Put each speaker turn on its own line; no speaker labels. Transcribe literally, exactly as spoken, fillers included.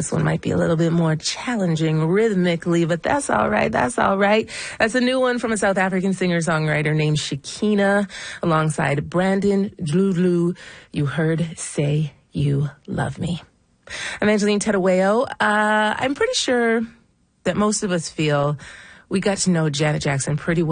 this one might be a little bit more challenging rhythmically, but that's all right. That's all right. That's a new one from a South African singer-songwriter named Shakina alongside Brandon Dludlu. You heard Say You Love Me. I'm Angeline Tedaweo. Uh, I'm pretty sure that most of us feel we got to know Janet Jackson pretty well.